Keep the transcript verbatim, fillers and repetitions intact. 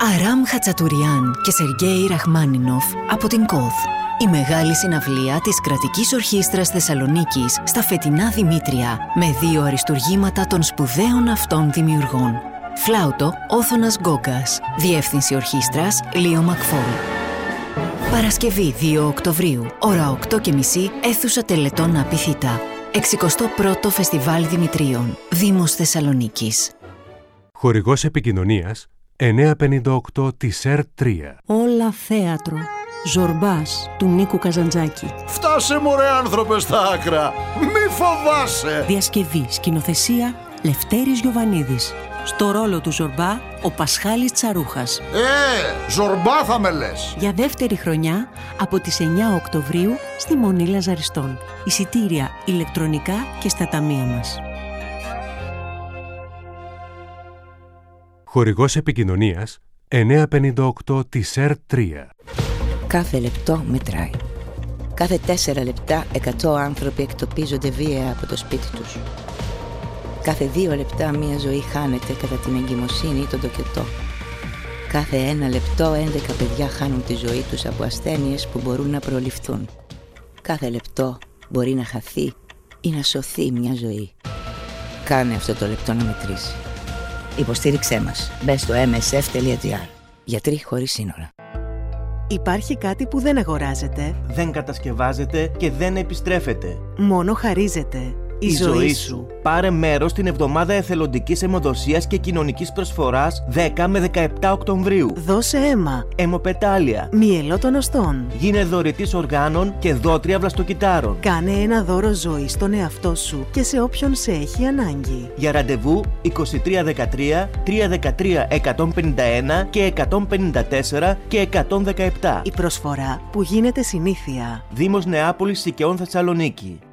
Αράμ Χατσατουριάν και Σεργέη Ραχμάνινοφ από την ΚΟΘ. Η μεγάλη συναυλία της Κρατικής Ορχήστρας Θεσσαλονίκης στα φετινά Δημήτρια, με δύο αριστουργήματα των σπουδαίων αυτών δημιουργών. Φλάουτο Όθωνας Γκόγκας. Διεύθυνση ορχήστρας Λίο Μακφόλ. Παρασκευή δύο Οκτωβρίου, ώρα οκτώ και μισή, αίθουσα Τελετών Απιθύτα. εξηκοστό πρώτο Φεστιβάλ Δημητρίων, Δήμος Θεσσαλονίκης. Χορηγός επικοινωνίας εννιακόσια πενήντα οκτώ της ΕΡ τρία. Όλα θέατρο. Ζορμπάς του Νίκου Καζαντζάκη. Φτάσε μωρέ άνθρωπε στα άκρα. Μη φοβάσαι. Διασκευή, σκηνοθεσία Λευτέρης Γιοβανίδης. Στο ρόλο του Ζορμπά ο Πασχάλης Τσαρούχας. Ε, Ζορμπά θα με λες. Για δεύτερη χρονιά από τις εννιά Οκτωβρίου στη Μονή Λαζαριστών. Εισιτήρια ηλεκτρονικά και στα ταμεία μας. Χορηγός επικοινωνίας εννιακόσια πενήντα οκτώ της ΕΡ τρία. Κάθε λεπτό μετράει. Κάθε τέσσερα λεπτά εκατό άνθρωποι εκτοπίζονται βία από το σπίτι τους. Κάθε δύο λεπτά μία ζωή χάνεται κατά την εγκυμοσύνη ή τον τοκετό. Κάθε ένα λεπτό έντεκα παιδιά χάνουν τη ζωή τους από ασθένειες που μπορούν να προληφθούν. Κάθε λεπτό μπορεί να χαθεί ή να σωθεί μια ζωή. Κάνε αυτό το λεπτό να μετρήσει. Υποστήριξέ μας. Μπες στο εμ ες εφ τελεία τζι άρ. Γιατροί χωρίς σύνορα. Υπάρχει κάτι που δεν αγοράζεται, δεν κατασκευάζεται και δεν επιστρέφεται. μόνο χαρίζεται. Η, Η ζωή, ζωή σου. σου. Πάρε μέρος στην εβδομάδα εθελοντικής αιμοδοσίας και κοινωνικής προσφοράς δέκα με δεκαεπτά Οκτωβρίου. Δώσε αίμα. Αιμοπετάλια. Μυελό των οστών. Γίνε δωρητής οργάνων και δότρια βλαστοκυτάρων. Κάνε ένα δώρο ζωή στον εαυτό σου και σε όποιον σε έχει ανάγκη. Για ραντεβού είκοσι τρία δεκατρία, τριακόσια δεκατρία, εκατόν πενήντα ένα και εκατόν πενήντα τέσσερα και εκατόν δεκαεπτά. Η προσφορά που γίνεται συνήθεια. Δήμος Νεάπολης Σικαιών Θεσσαλονίκη.